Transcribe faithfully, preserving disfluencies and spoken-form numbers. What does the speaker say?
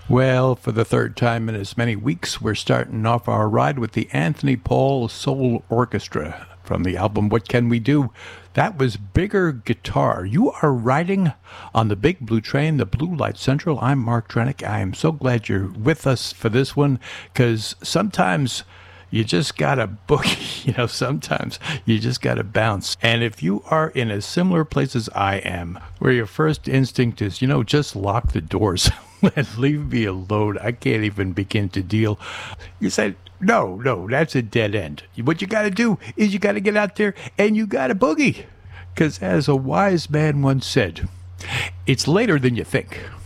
Well, for the third time in as many weeks, we're starting off our ride with the Anthony Paul Soul Orchestra from the album What Can We Do? That was Bigger Guitar. You are riding on the Big Blue Train, the Blue Light Central. I'm Mark Trenick. I am so glad you're with us for this one, because sometimes you just gotta boogie, you know, sometimes you just gotta bounce. And if you are in a similar place as I am, where your first instinct is, you know, just lock the doors and leave me alone, I can't even begin to deal. You said, no, no, that's a dead end. What you gotta do is you gotta get out there and you gotta boogie. Because as a wise man once said, it's later than you think.